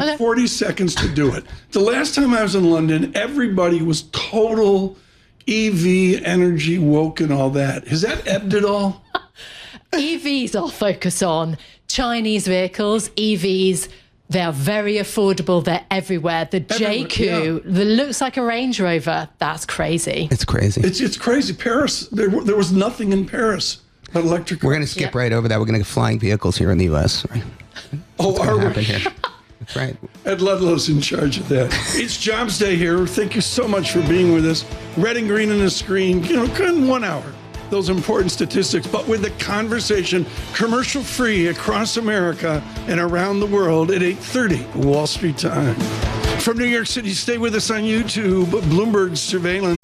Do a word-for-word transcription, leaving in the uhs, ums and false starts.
have forty seconds to do it. The last time I was in London, everybody was total E V, energy, woke, and all that. Has that ebbed at all? E Vs I'll focus on. Chinese vehicles, E Vs, they're very affordable. They're everywhere. The J Q, yeah. that looks like a Range Rover, that's crazy. It's crazy. It's it's crazy. Paris, there, there was nothing in Paris but electric. We're going to skip yeah. right over that. We're going to get flying vehicles here in the U S. Right? Oh, are we? Here. That's right. Ed Ludlow's in charge of that. It's Jobs Day here. Thank you so much for being with us. Red and green on the screen, you know, in one hour. Those important statistics, but with the conversation commercial free across America and around the world at eight thirty Wall Street time. From New York City, stay with us on YouTube. Bloomberg surveillance.